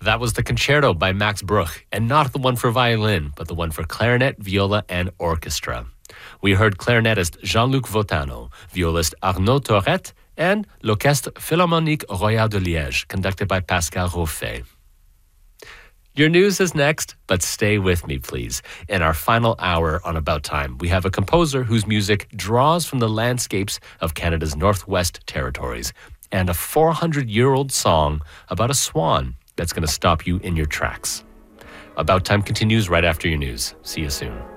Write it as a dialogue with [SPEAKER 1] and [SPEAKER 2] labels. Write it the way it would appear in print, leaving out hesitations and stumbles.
[SPEAKER 1] That was the Concerto by Max Bruch, and not the one for violin, but the one for clarinet, viola, and orchestra. We heard clarinetist Jean-Luc Votano, violist Arnaud Tourette, and l'Orchestre Philharmonique Royal de Liège, conducted by Pascal Rauffet. Your news is next, but stay with me, please. In our final hour on About Time, we have a composer whose music draws from the landscapes of Canada's Northwest Territories, and a 400-year-old song about a swan that's going to stop you in your tracks. About Time continues right after your news. See you soon.